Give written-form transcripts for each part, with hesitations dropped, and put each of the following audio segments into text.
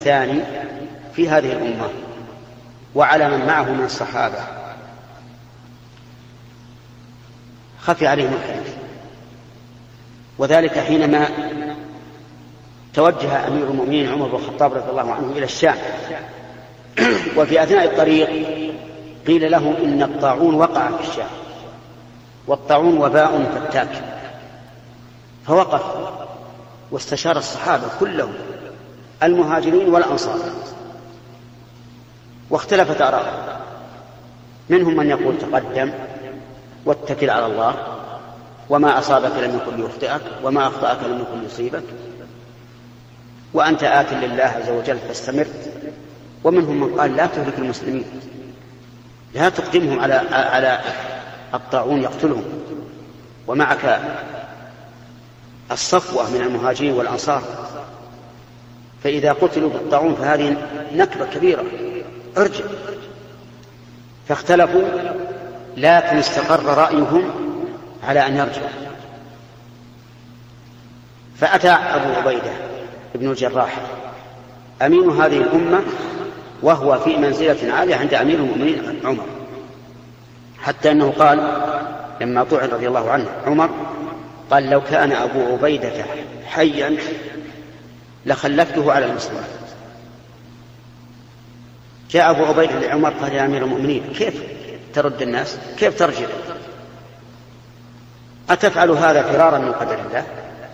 الثاني في هذه الأمة وعلى من معه من الصحابة خفي عليهم الحديث، وذلك حينما توجه أمير المؤمنين عمر بن الخطاب رضي الله عنه إلى الشام، وفي أثناء الطريق قيل له إن الطاعون وقع في الشام، والطاعون وباء فتاك، فوقف واستشار الصحابة كلهم المهاجرين والأنصار، واختلفت آراءهم، منهم من يقول تقدم واتكل على الله، وما أصابك لم يكن ليخطئك، وما أخطأك لم يكن يصيبك، وأنت آت لله عز وجل فاستمر. ومنهم من قال لا تهلك المسلمين، لا تقدمهم على الطاعون يقتلهم، ومعك الصفوة من المهاجرين والأنصار، فإذا قتلوا بالطاعون فهذه نكبة كبيرة، ارجع. فاختلفوا، لكن استقر رأيهم على أن يرجع. فأتى أبو عبيدة ابن الجراح أمين هذه الأمة، وهو في منزلة عالية عند أمير المؤمنين عمر، حتى أنه قال لما طعن رضي الله عنه عمر، قال لو كان أبو عبيدة حيا لخلفته على المسلمين. جاء أبو عبيدة لعمر قال يا أمير المؤمنين كيف ترد الناس؟ كيف ترجع؟ أتفعل هذا فرارا من قدر الله؟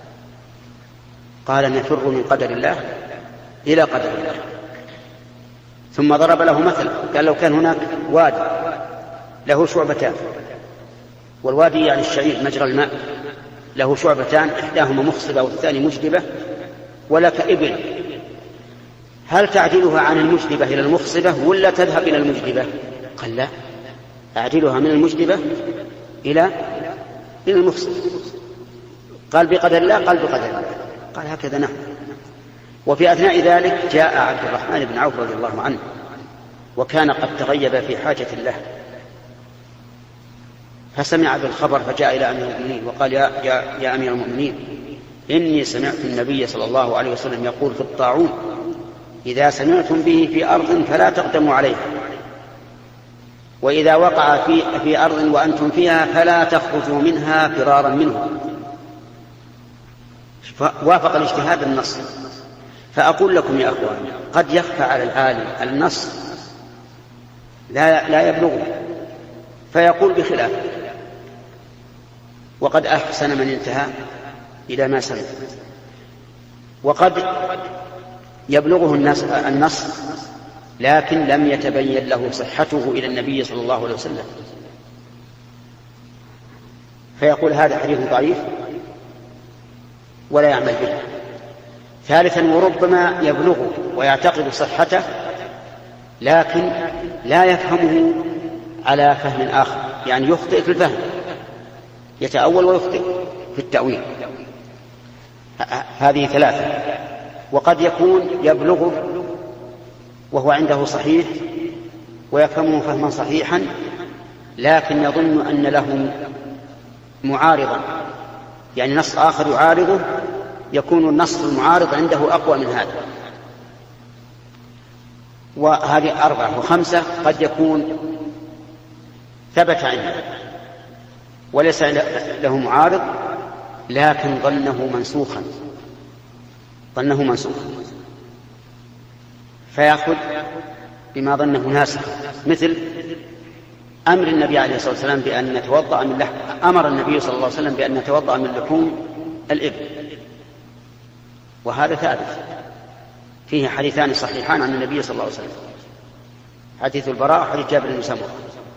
قال نفر من قدر الله إلى قدر الله. ثم ضرب له مثلا، قال لو كان هناك وادي له شعبتان، والوادي يعني الشعير مجرى الماء، له شعبتان إحداهما مخصبة والثاني مجدبة، ولك إبل، هل تعدلها عن المجدبة إلى المخصبة ولا تذهب إلى المجدبة؟ قال لا، أعدلها من المجدبة إلى المخصبة. قال بقدر الله؟ قال بقدر الله. قال هكذا نحن. وفي أثناء ذلك جاء عبد الرحمن بن عوف رضي الله عنه، وكان قد تغيب في حاجة له، فسمع بالخبر فجاء إلى أمير المؤمنين وقال يا أمير المؤمنين، إني سمعت النبي صلى الله عليه وسلم يقول في الطاعون إذا سمعتم به في أرض فلا تقدموا عليها، وإذا وقع في أرض وأنتم فيها فلا تخرجوا منها فرارا منه. وافق الاجتهاد النص. فأقول لكم يا أخوان، قد يخفى على العالم النص لا يبلغه فيقول بخلافه، وقد أحسن من انتهى إلى ما سمع، وقد يبلغه النص لكن لم يتبين له صحته إلى النبي صلى الله عليه وسلم، فيقول هذا حديث ضعيف ولا يعمل به. ثالثا، وربما يبلغه ويعتقد صحته لكن لا يفهمه على فهم آخر، يعني يخطئ في الفهم، يتأول ويخطئ في التأويل. هذه ثلاثة. وقد يكون يبلغه وهو عنده صحيح ويفهمه فهما صحيحا، لكن يظن أن له معارضا، يعني نص آخر يعارضه، يكون النص المعارض عنده أقوى من هذا. وهذه أربعة. وخمسة، قد يكون ثبت عنده وليس له معارض لكن ظنه منسوخا فيأخذ بما ظنه ناسخا، مثل أمر النبي عليه الصلاة والسلام بأن نتوضأ من لحم، أمر النبي صلى الله عليه وسلم بأن نتوضأ من لحوم الإبل، وهذا ثابت، فيه حديثان صحيحان عن النبي صلى الله عليه وسلم، حديث البراء وحديث جابر بن سمرة.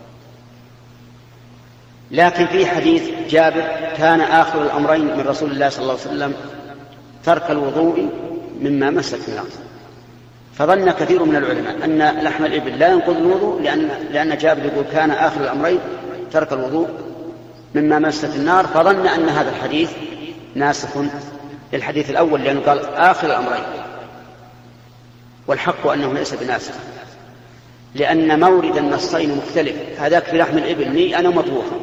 لكن في حديث جابر كان آخر الأمرين من رسول الله صلى الله عليه وسلم ترك الوضوء مما مست النار، فظن كثير من العلماء أن لحم الإبل لا ينقض الوضوء، لأن جابر يقول كان آخر الأمرين ترك الوضوء مما مست النار، فظن أن هذا الحديث ناسخ للحديث الأول لأنه قال آخر الأمرين، والحق أنه ليس بناسخ، لأن مورد النصين مختلف، هذاك في لحم الإبل نيئا ومطبوخا،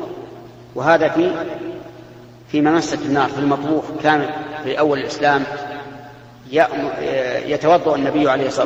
وهذا في ممسة النار في المطبوخ، كان في أول الإسلام يتوضأ النبي عليه الصلاة